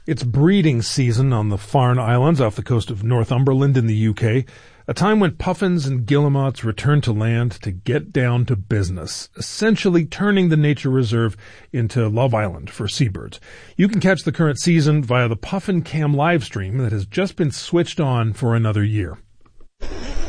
It's breeding season on the Farne Islands off the coast of Northumberland in the UK, a time when puffins and guillemots return to land to get down to business, essentially turning the nature reserve into Love Island for seabirds. You can catch the current season via the Puffin Cam live stream that has just been switched on for another year.